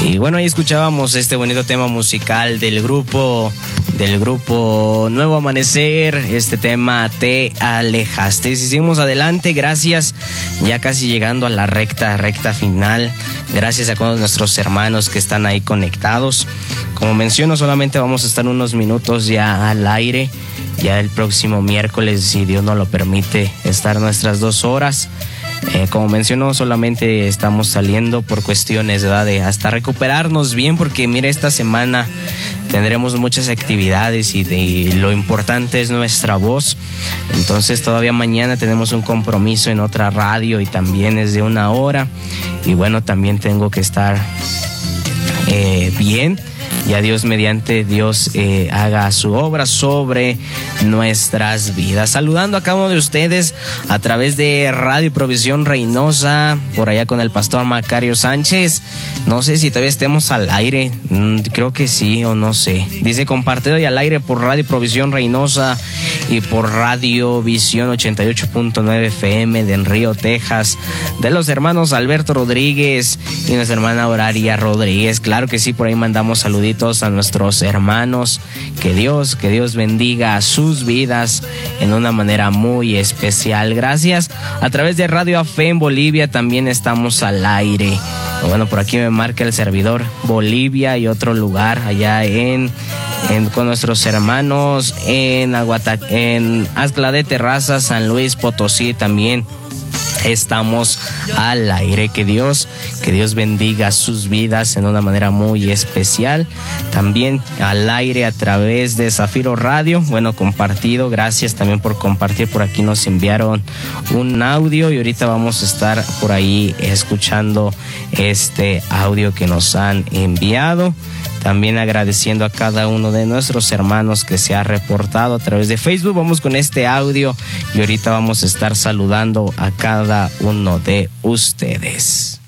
Y bueno, ahí escuchábamos este bonito tema musical del grupo Nuevo Amanecer, este tema Te Alejaste. Y seguimos adelante, gracias, ya casi llegando a la recta final. Gracias a todos nuestros hermanos que están ahí conectados. Como menciono, solamente vamos a estar unos minutos ya al aire. Ya el próximo miércoles, si Dios nos lo permite, estar nuestras 2 horas. Como menciono, solamente estamos saliendo por cuestiones, ¿verdad?, de hasta recuperarnos bien, porque mira, esta semana tendremos muchas actividades y lo importante es nuestra voz. Entonces todavía mañana tenemos un compromiso en otra radio y también es de 1 hora. Y bueno, también tengo que estar bien. Ya Dios mediante, Dios haga su obra sobre nuestras vidas. Saludando a cada uno de ustedes a través de Radio Provisión Reynosa, por allá con el pastor Macario Sánchez. No sé si todavía estemos al aire, creo que sí o no sé. Dice compartido y al aire por Radio Provisión Reynosa y por Radio Visión 88.9 FM de Río, Texas, de los hermanos Alberto Rodríguez y nuestra hermana Horaria Rodríguez. Claro que sí, por ahí mandamos saluditos a nuestros hermanos. Que Dios bendiga sus vidas en una manera muy especial. Gracias. A través de Radio Afé en Bolivia también estamos al aire. Bueno, por aquí me marca el servidor Bolivia y otro lugar allá con nuestros hermanos en Aztla de Terraza, San Luis Potosí también. Estamos al aire. Que Dios bendiga sus vidas en una manera muy especial. También al aire a través de Zafiro Radio. Bueno, compartido. Gracias también por compartir. Por aquí nos enviaron un audio y ahorita vamos a estar por ahí escuchando este audio que nos han enviado. También agradeciendo a cada uno de nuestros hermanos que se ha reportado a través de Facebook. Vamos con este audio y ahorita vamos a estar saludando a cada uno de ustedes.